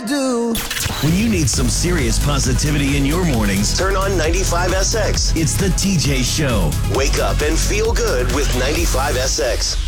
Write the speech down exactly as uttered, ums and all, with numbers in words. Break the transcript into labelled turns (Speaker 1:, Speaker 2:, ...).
Speaker 1: do.
Speaker 2: When you need some serious positivity in your mornings, turn on ninety-five S X. It's the T J Show. Wake up and feel good with ninety-five S X.